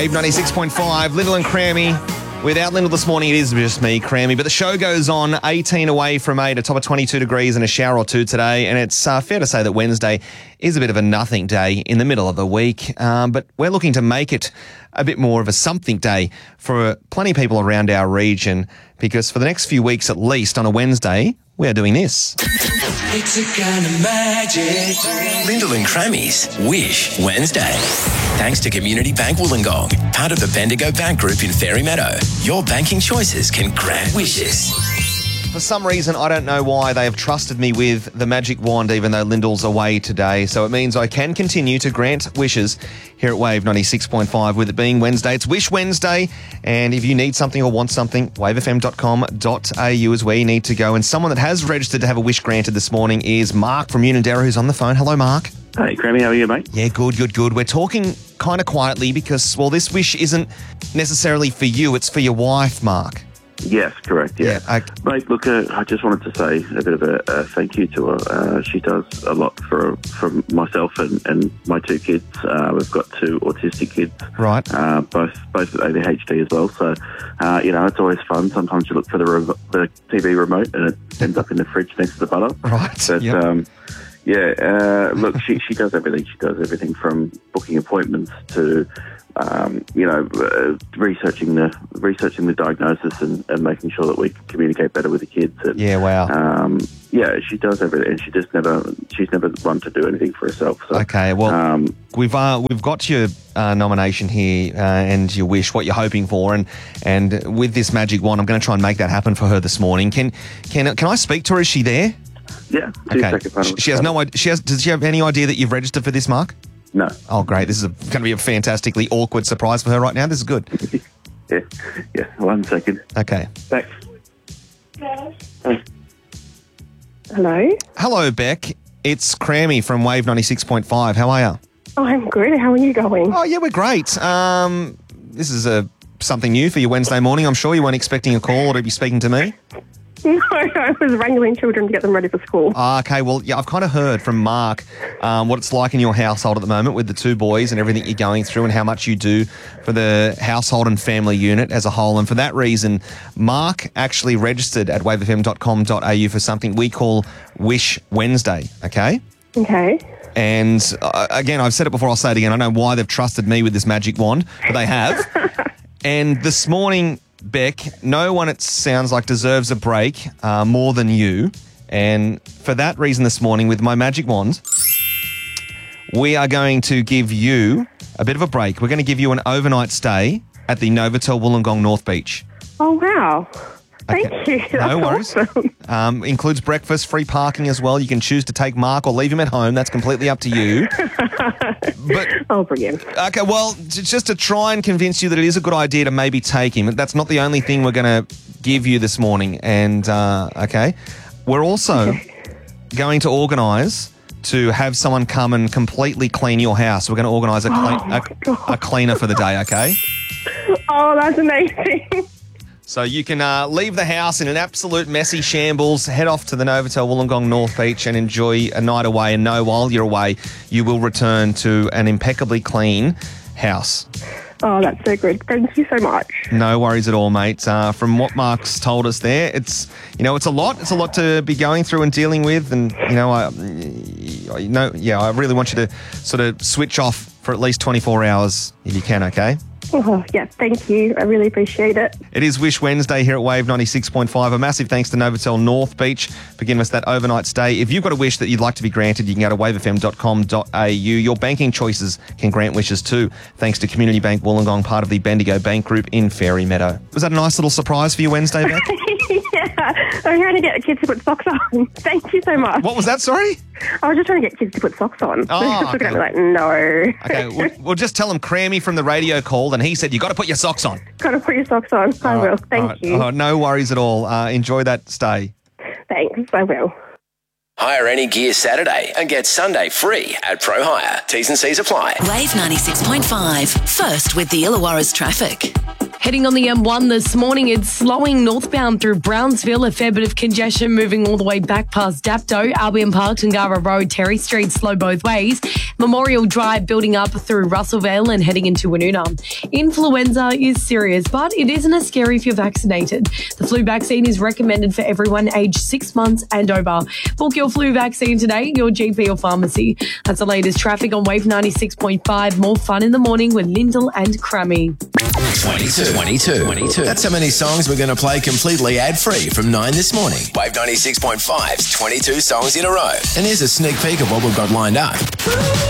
Wave 96.5, Lyndall and Crammy. Without Lyndall this morning, it is just me, Crammy. But the show goes on 18 away from 8, a top of 22 degrees and a shower or two today. And it's fair to say that Wednesday is a bit of a nothing day in the middle of the week. But we're looking to make it a bit more of a something day for plenty of people around our region, because for the next few weeks at least on a Wednesday, we are doing this. It's a kind of magic. Lyndall and Crammy's Wish Wednesday. Thanks to Community Bank Wollongong, part of the Bendigo Bank Group in Fairy Meadow. Your banking choices can grant wishes. For some reason, I don't know why, they have trusted me with the magic wand, even though Lyndall's away today. So it means I can continue to grant wishes here at Wave 96.5. With it being Wednesday, it's Wish Wednesday. And if you need something or want something, wavefm.com.au is where you need to go. And someone that has registered to have a wish granted this morning is Mark from Unanderra, who's on the phone. Hello, Mark. Hey, Crammy, how are you, mate? Yeah, good. We're talking kind of quietly because, well, this wish isn't necessarily for you. It's for your wife, Mark. Yes, correct, yeah. Mate, look, I just wanted to say a bit of a thank you to her. She does a lot for myself and my two kids. We've got two autistic kids. Right. Both with ADHD as well. So, it's always fun. Sometimes you look for the TV remote and it ends up in the fridge next to the butter. Right, But, yep. Look, she does everything. She does everything from booking appointments to, researching the diagnosis and making sure that we can communicate better with the kids. And, Yeah, wow. She does everything, and she's never run to do anything for herself. So, Okay, well, we've got your nomination here and your wish, what you're hoping for, and with this magic wand, I'm going to try and make that happen for her this morning. Can I speak to her? Is she there? Yeah. Okay. She has no idea. Does she have any idea that you've registered for this, Mark? No. Oh, great. This is going to be a fantastically awkward surprise for her right now. This is good. Yeah. 1 second. Okay. Thanks. Hello? Hello, Beck. It's Crammy from Wave 96.5. How are you? Oh, I'm good. How are you going? Oh, yeah, we're great. This is something new for your Wednesday morning. I'm sure you weren't expecting a call or to be speaking to me. No, I was wrangling children to get them ready for school. Okay, well, yeah, I've kind of heard from Mark what it's like in your household at the moment with the two boys and everything you're going through and how much you do for the household and family unit as a whole. And for that reason, Mark actually registered at wavefm.com.au for something we call Wish Wednesday, okay? Okay. And again, I've said it before, I'll say it again. I don't know why they've trusted me with this magic wand, but they have. And this morning, Beck, no one, it sounds like, deserves a break more than you. And for that reason this morning, with my magic wand, we are going to give you a bit of a break. We're going to give you an overnight stay at the Novotel Wollongong North Beach. Oh, wow. Thank you. No That's worries. awesome. Includes breakfast, free parking as well. You can choose to take Mark or leave him at home. That's completely up to you. But Oh, brilliant. okay, well, just to try and convince you that it is a good idea to maybe take him. That's not the only thing we're going to give you this morning. And, okay, we're also going to organise to have someone come and completely clean your house. We're going to organise a cleaner for the day, okay? Oh, that's amazing. So you can leave the house in an absolute messy shambles, head off to the Novotel Wollongong North Beach and enjoy a night away, and know while you're away you will return to an impeccably clean house. Oh, that's so good. Thank you so much. No worries at all, mate. From what Mark's told us there, it's a lot. It's a lot to be going through and dealing with, and I really want you to sort of switch off for at least 24 hours if you can, okay? Oh, yeah, thank you. I really appreciate it. It is Wish Wednesday here at Wave 96.5. A massive thanks to Novotel North Beach for giving us that overnight stay. If you've got a wish that you'd like to be granted, you can go to wavefm.com.au. Your banking choices can grant wishes too, thanks to Community Bank Wollongong, part of the Bendigo Bank Group in Fairy Meadow. Was that a nice little surprise for you Wednesday, Beck? Yeah, I'm trying to get the kids to put socks on. Thank you so much. What was that, sorry? I was just trying to get kids to put socks on. Oh, They're just looking at me like, no. Okay, we'll just tell them Crammy from the radio called and he said you got to put your socks on. Got to put your socks on. I will. Thank you. No worries at all. Enjoy that stay. Thanks. I will. Hire any gear Saturday and get Sunday free at Pro Hire. T's and C's apply. Wave 96.5. First with the Illawarra's traffic. Heading on the M1 this morning, it's slowing northbound through Brownsville. A fair bit of congestion moving all the way back past Dapto, Albion Park, Tangara Road, Terry Street, slow both ways. Memorial Drive building up through Russellville and heading into Woonona. Influenza is serious, but it isn't as scary if you're vaccinated. The flu vaccine is recommended for everyone aged 6 months and over. Book your flu vaccine today at your GP or pharmacy. That's the latest traffic on Wave 96.5. More fun in the morning with Lyndall and Crammy. 22. That's how many songs we're going to play completely ad-free from 9 this morning. Wave 96.5's 22 songs in a row. And here's a sneak peek of what we've got lined up.